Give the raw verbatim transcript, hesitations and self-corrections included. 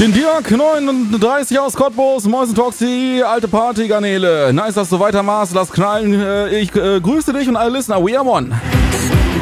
Den Dirk neununddreißig aus Cottbus, Mäusen Toxi, alte Partygarnele. Nice, dass du weitermachst, lass knallen. Ich äh, grüße dich und alle Listener. We are one.